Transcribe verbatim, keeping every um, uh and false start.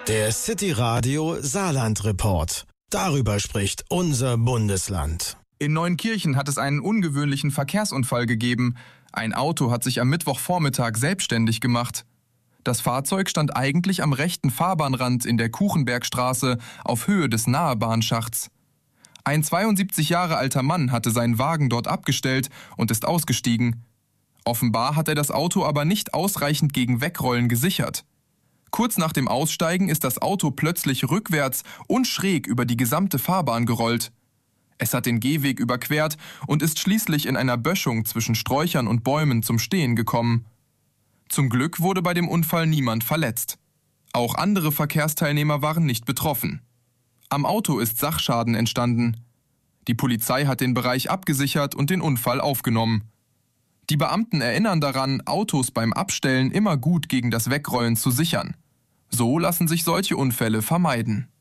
Der City Radio Saarland Report. Darüber spricht unser Bundesland. In Neunkirchen hat es einen ungewöhnlichen Verkehrsunfall gegeben. Ein Auto hat sich am Mittwochvormittag selbstständig gemacht. Das Fahrzeug stand eigentlich am rechten Fahrbahnrand in der Kuchenbergstraße auf Höhe des Nahebahnschachts. Ein zweiundsiebzig Jahre alter Mann hatte seinen Wagen dort abgestellt und ist ausgestiegen. Offenbar hat er das Auto aber nicht ausreichend gegen Wegrollen gesichert. Kurz nach dem Aussteigen ist das Auto plötzlich rückwärts und schräg über die gesamte Fahrbahn gerollt. Es hat den Gehweg überquert und ist schließlich in einer Böschung zwischen Sträuchern und Bäumen zum Stehen gekommen. Zum Glück wurde bei dem Unfall niemand verletzt. Auch andere Verkehrsteilnehmer waren nicht betroffen. Am Auto ist Sachschaden entstanden. Die Polizei hat den Bereich abgesichert und den Unfall aufgenommen. Die Beamten erinnern daran, Autos beim Abstellen immer gut gegen das Wegrollen zu sichern. So lassen sich solche Unfälle vermeiden.